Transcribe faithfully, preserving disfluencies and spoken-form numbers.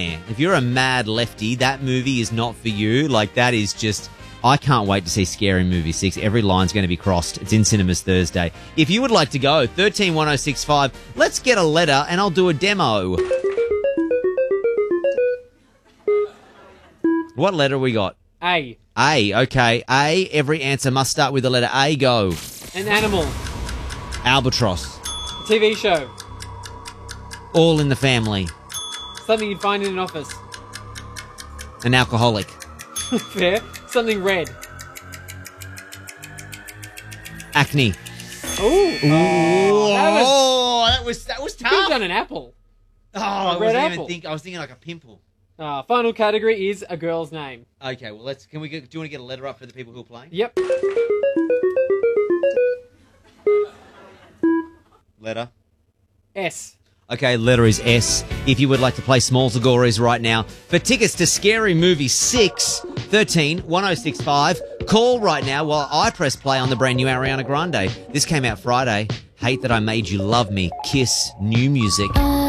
If you're a mad lefty, that movie is not for you. Like, that is just... I can't wait to see Scary Movie six. Every line's going to be crossed. It's in cinemas Thursday. If you would like to go, thirteen one oh six five, let's get a letter and I'll do a demo. What letter we got? A. A, okay. A, every answer must start with the letter A. Go. An animal. Albatross. A T V show. All in the Family. Something you'd find in an office. An alcoholic. Fair. Something red. Acne. Ooh. Oh, that was, Oh, that was that was tough. you've done an apple. Oh, I red wasn't apple. even think. I was thinking like a pimple. Uh, final category is a girl's name. Okay, well let's. Can we? Get, do you want to get a letter up for the people who are playing? Yep. Letter. S. Okay, letter is S. If you would like to play Smalls Agories right now for tickets to Scary Movie six, thirteen one oh six five, call right now while I press play on the brand new Ariana Grande. This came out Friday. Hate That I Made You Love Me. Kiss. New music.